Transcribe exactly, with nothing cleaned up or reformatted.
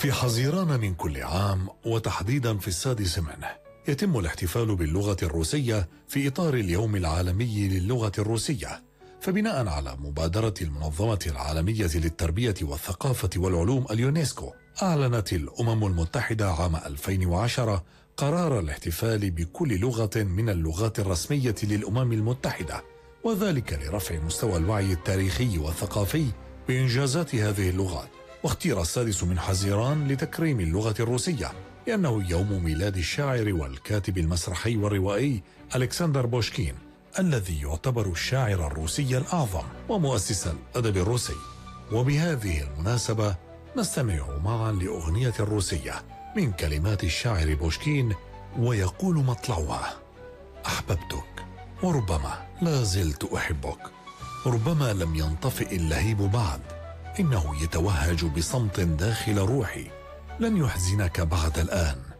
في حزيران من كل عام، وتحديدا في السادس منه، يتم الاحتفال باللغة الروسية في إطار اليوم العالمي للغة الروسية. فبناء على مبادرة المنظمة العالمية للتربية والثقافة والعلوم اليونسكو، أعلنت الأمم المتحدة عام ألفين وعشرة قرار الاحتفال بكل لغة من اللغات الرسمية للأمم المتحدة، وذلك لرفع مستوى الوعي التاريخي والثقافي بإنجازات هذه اللغات. واختير السادس من حزيران لتكريم اللغة الروسية لأنه يوم ميلاد الشاعر والكاتب المسرحي والروائي ألكسندر بوشكين، الذي يعتبر الشاعر الروسي الأعظم ومؤسس الأدب الروسي. وبهذه المناسبة نستمع معا لأغنية الروسية من كلمات الشاعر بوشكين، ويقول مطلعها: أحببتك وربما لا زلت أحبك، ربما لم ينطفئ اللهيب بعد، إنه يتوهج بصمت داخل روحي، لن يحزنك بعد الآن،